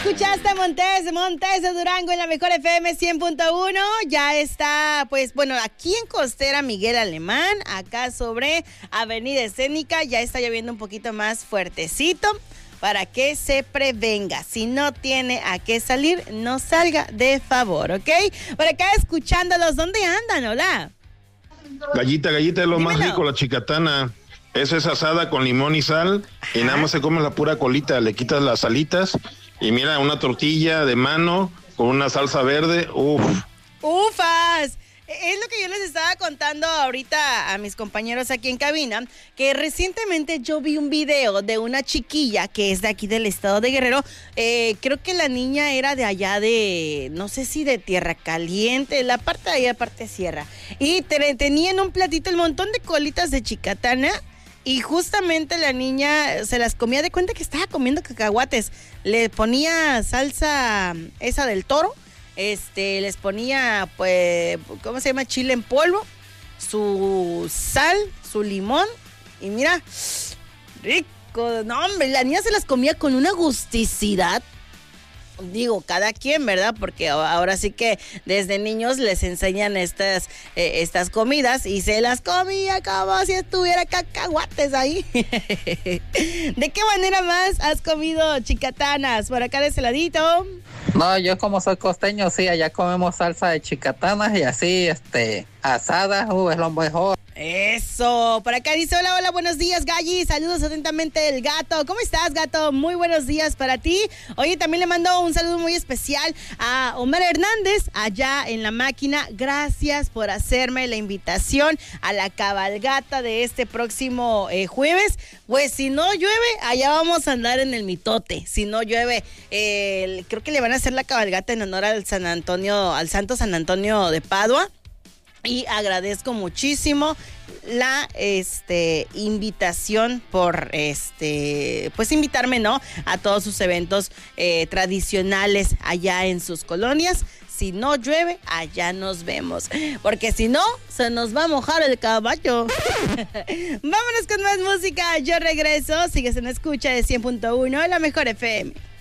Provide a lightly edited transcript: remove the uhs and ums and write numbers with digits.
escuchaste a Montes de Durango en la mejor FM 100.1. Ya está, pues bueno, aquí en Costera Miguel Alemán, acá sobre Avenida Escénica, ya está lloviendo un poquito más fuertecito para que se prevenga. Si no tiene a qué salir, no salga de favor, ¿ok? Por acá escuchándolos, ¿dónde andan? Hola. Gallita es lo Dímelo. más rico, la chicatana. Eso es asada con limón y sal. Ajá. Y nada más se come la pura colita, le quitas las alitas y mira, una tortilla de mano con una salsa verde, ¡Ufas! Es lo que yo les estaba contando ahorita a mis compañeros aquí en cabina, que recientemente yo vi un video de una chiquilla que es de aquí del estado de Guerrero. Creo que la niña era de allá de, no sé si de Tierra Caliente, la parte de allá, parte sierra. Y tenía en un platito el montón de colitas de chicatana. Y justamente la niña se las comía, de cuenta que estaba comiendo cacahuates. Le ponía salsa esa del toro. Les ponía, pues, ¿cómo se llama? Chile en polvo, su sal, su limón. Y mira, rico. No, hombre, la niña se las comía con una gusticidad. Digo, cada quien, ¿verdad? Porque ahora sí que desde niños les enseñan estas comidas y se las comía como si estuviera cacahuates ahí. ¿De qué manera más has comido chicatanas? Por acá de ese ladito. No, yo como soy costeño, sí, allá comemos salsa de chicatanas y así, asadas, es lo mejor. Eso, por acá dice, hola, buenos días, Galli, saludos atentamente el Gato. ¿Cómo estás, Gato? Muy buenos días para ti. Oye, también le mando un saludo muy especial a Omar Hernández, allá en la máquina. Gracias por hacerme la invitación a la cabalgata de este próximo jueves. Pues si no llueve, allá vamos a andar en el mitote. Si no llueve, creo que le van a hacer la cabalgata en honor al Santo San Antonio de Padua. Y agradezco muchísimo la invitación por pues invitarme, ¿no?, a todos sus eventos tradicionales allá en sus colonias. Si no llueve, allá nos vemos, porque si no, se nos va a mojar el caballo. Vámonos con más música. Yo regreso. Sigues en escucha de 100.1, la mejor FM.